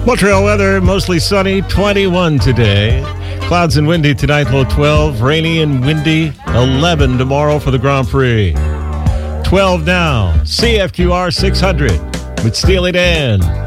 Montreal weather, mostly sunny, 21 today. Clouds and windy tonight, low 12. Rainy and windy, 11 tomorrow for the Grand Prix. 12 now. CFQR 600 with Steely Dan.